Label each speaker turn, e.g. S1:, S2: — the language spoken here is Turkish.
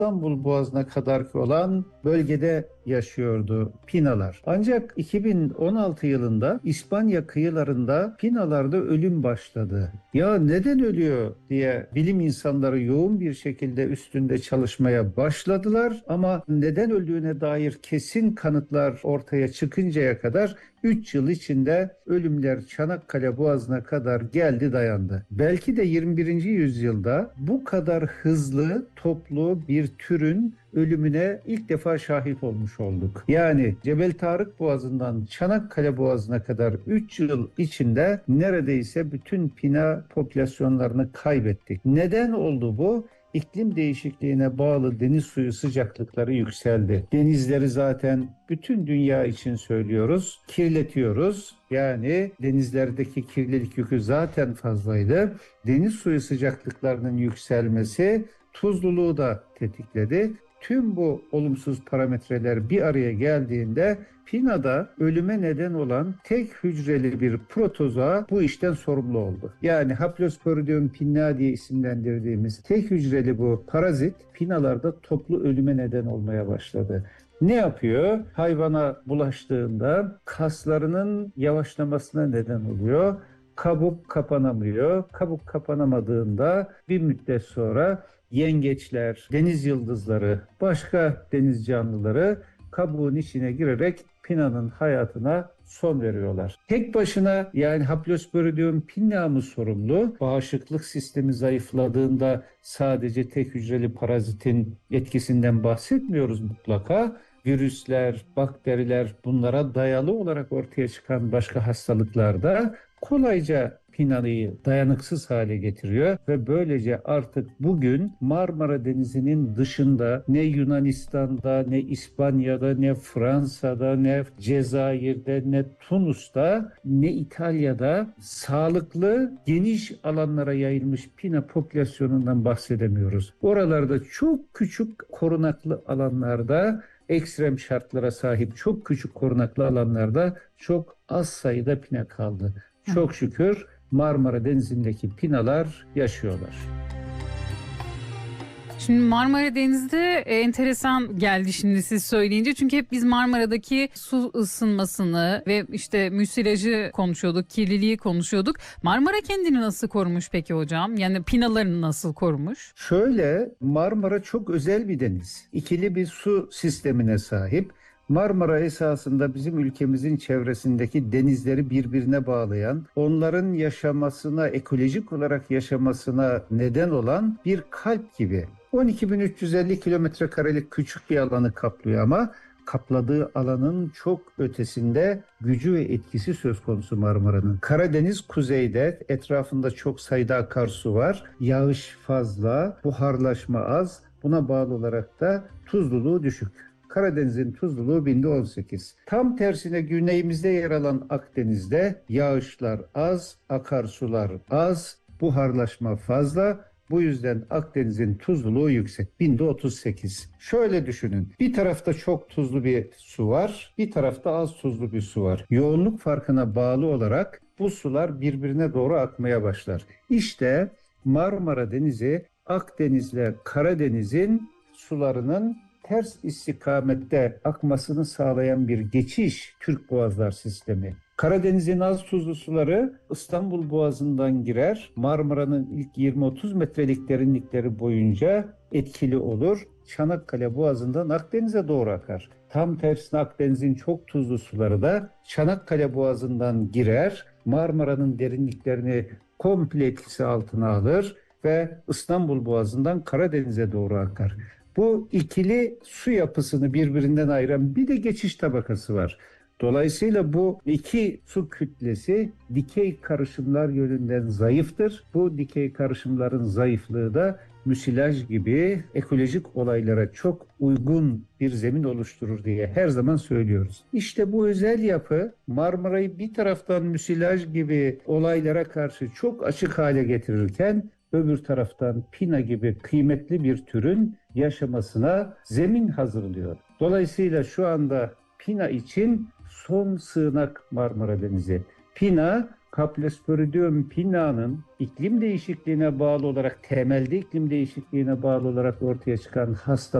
S1: İstanbul Boğazı'na kadar olan bölgede yaşıyordu Pinalar. Ancak 2016 yılında İspanya kıyılarında Pinalarda ölüm başladı. Ya neden ölüyor diye bilim insanları yoğun bir şekilde üstünde çalışmaya başladılar ama neden öldüğüne dair kesin kanıtlar ortaya çıkıncaya kadar 3 yıl içinde ölümler Çanakkale Boğazı'na kadar geldi dayandı. Belki de 21. yüzyılda bu kadar hızlı toplu bir türün ölümüne ilk defa şahit olmuş olduk. Yani Cebel Tarık Boğazı'ndan Çanakkale Boğazı'na kadar 3 yıl içinde neredeyse bütün pina popülasyonlarını kaybettik. Neden oldu bu? İklim değişikliğine bağlı deniz suyu sıcaklıkları yükseldi. Denizleri zaten bütün dünya için söylüyoruz, kirletiyoruz. Yani denizlerdeki kirlilik yükü zaten fazlaydı. Deniz suyu sıcaklıklarının yükselmesi tuzluluğu da tetikledi. Tüm bu olumsuz parametreler bir araya geldiğinde Pina'da ölüme neden olan tek hücreli bir protozoa bu işten sorumlu oldu. Yani Haplosporidium pinna diye isimlendirdiğimiz tek hücreli bu parazit Pinalarda toplu ölüme neden olmaya başladı. Ne yapıyor? Hayvana bulaştığında kaslarının yavaşlamasına neden oluyor. Kabuk kapanamıyor. Kabuk kapanamadığında bir müddet sonra yengeçler, deniz yıldızları, başka deniz canlıları kabuğun içine girerek Pina'nın hayatına son veriyorlar. Tek başına yani Haplosporidium pinna mı sorumlu? Bağışıklık sistemi zayıfladığında sadece tek hücreli parazitin etkisinden bahsetmiyoruz mutlaka. Virüsler, bakteriler bunlara dayalı olarak ortaya çıkan başka hastalıklarda kolayca Pina'yı dayanıksız hale getiriyor ve böylece artık bugün Marmara Denizi'nin dışında ne Yunanistan'da, ne İspanya'da, ne Fransa'da, ne Cezayir'de, ne Tunus'ta, ne İtalya'da sağlıklı, geniş alanlara yayılmış Pina popülasyonundan bahsedemiyoruz. Oralarda çok küçük korunaklı alanlarda ekstrem şartlara sahip çok küçük korunaklı alanlarda çok az sayıda pina kaldı. Çok şükür Marmara Denizi'ndeki pinalar yaşıyorlar.
S2: Şimdi Marmara Denizi'de enteresan geldi şimdi siz söyleyince. Çünkü hep biz Marmara'daki su ısınmasını ve işte müsilajı konuşuyorduk, kirliliği konuşuyorduk. Marmara kendini nasıl korumuş peki hocam? Yani pinalarını nasıl korumuş?
S1: Şöyle, Marmara çok özel bir deniz. İkili bir su sistemine sahip. Marmara esasında bizim ülkemizin çevresindeki denizleri birbirine bağlayan, onların yaşamasına, ekolojik olarak yaşamasına neden olan bir kalp gibi. 12.350 kilometre karelik küçük bir alanı kaplıyor ama kapladığı alanın çok ötesinde gücü ve etkisi söz konusu Marmara'nın. Karadeniz kuzeyde, etrafında çok sayıda akarsu var. Yağış fazla, buharlaşma az. Buna bağlı olarak da tuzluluğu düşük. Karadeniz'in tuzluluğu binde 18. Tam tersine güneyimizde yer alan Akdeniz'de yağışlar az, akarsular az, buharlaşma fazla. Bu yüzden Akdeniz'in tuzluluğu yüksek. Binde 38. Şöyle düşünün. Bir tarafta çok tuzlu bir su var. Bir tarafta az tuzlu bir su var. Yoğunluk farkına bağlı olarak bu sular birbirine doğru akmaya başlar. İşte Marmara Denizi Akdeniz'le Karadeniz'in sularının ters istikamette akmasını sağlayan bir geçiş Türk Boğazlar sistemi. Karadeniz'in az tuzlu suları İstanbul Boğazı'ndan girer. Marmara'nın ilk 20-30 metrelik derinlikleri boyunca etkili olur. Çanakkale Boğazı'ndan Akdeniz'e doğru akar. Tam tersine Akdeniz'in çok tuzlu suları da Çanakkale Boğazı'ndan girer. Marmara'nın derinliklerini komple etkisi altına alır ve İstanbul Boğazı'ndan Karadeniz'e doğru akar. Bu ikili su yapısını birbirinden ayıran bir de geçiş tabakası var. Dolayısıyla bu iki su kütlesi dikey karışımlar yönünden zayıftır. Bu dikey karışımların zayıflığı da müsilaj gibi ekolojik olaylara çok uygun bir zemin oluşturur diye her zaman söylüyoruz. İşte bu özel yapı Marmara'yı bir taraftan müsilaj gibi olaylara karşı çok açık hale getirirken öbür taraftan pina gibi kıymetli bir türün yaşamasına zemin hazırlıyor. Dolayısıyla şu anda pina için son sığınak Marmara Denizi. Pina Captosporidium pinna'nın iklim değişikliğine bağlı olarak, temelde iklim değişikliğine bağlı olarak ortaya çıkan